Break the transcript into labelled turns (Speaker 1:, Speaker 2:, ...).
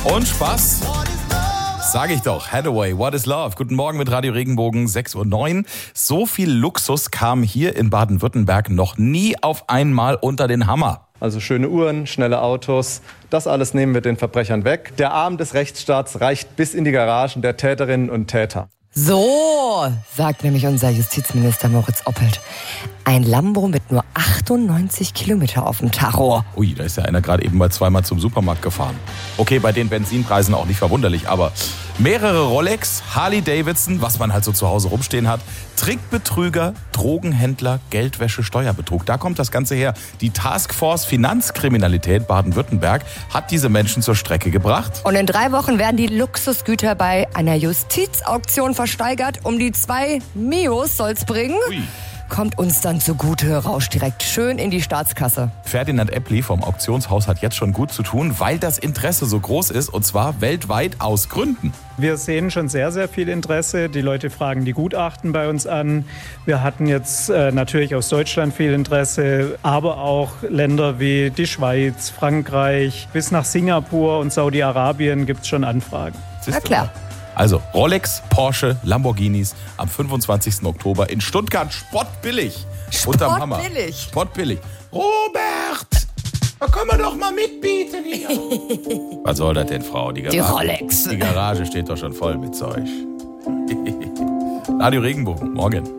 Speaker 1: Und Spaß. Sag ich doch. Hathaway, What is Love? Guten Morgen mit Radio Regenbogen, 6:09 Uhr. So viel Luxus kam hier in Baden-Württemberg noch nie auf einmal unter den Hammer.
Speaker 2: Also schöne Uhren, schnelle Autos, das alles nehmen wir den Verbrechern weg. Der Arm des Rechtsstaats reicht bis in die Garagen der Täterinnen und Täter.
Speaker 3: So, sagt nämlich unser Justizminister Moritz Oppelt. Ein Lambo mit nur 98 Kilometer auf dem Tacho.
Speaker 1: Ui, da ist ja einer gerade eben mal zweimal zum Supermarkt gefahren. Okay, bei den Benzinpreisen auch nicht verwunderlich, aber mehrere Rolex, Harley Davidson, was man halt so zu Hause rumstehen hat, Trickbetrüger, Drogenhändler, Geldwäsche, Steuerbetrug. Da kommt das Ganze her. Die Taskforce Finanzkriminalität Baden-Württemberg hat diese Menschen zur Strecke gebracht.
Speaker 3: Und in 3 Wochen werden die Luxusgüter bei einer Justizauktion versteigert. Um die 2 Mios soll's bringen.
Speaker 1: Ui.
Speaker 3: Kommt uns dann zugute, rauscht direkt schön in die Staatskasse.
Speaker 1: Ferdinand Eppli vom Auktionshaus hat jetzt schon gut zu tun, weil das Interesse so groß ist, und zwar weltweit aus Gründen.
Speaker 4: Wir sehen schon sehr, sehr viel Interesse. Die Leute fragen die Gutachten bei uns an. Wir hatten jetzt natürlich aus Deutschland viel Interesse, aber auch Länder wie die Schweiz, Frankreich, bis nach Singapur und Saudi-Arabien gibt es schon Anfragen.
Speaker 3: Na klar.
Speaker 1: Also Rolex, Porsche, Lamborghinis am 25. Oktober in Stuttgart spottbillig. Unterm Hammer. Spottbillig. Robert, da können wir doch mal mitbieten hier. Was soll das denn, Frau? Die
Speaker 3: Rolex.
Speaker 1: Die Garage steht doch schon voll mit Zeug. Radio Regenbogen, morgen.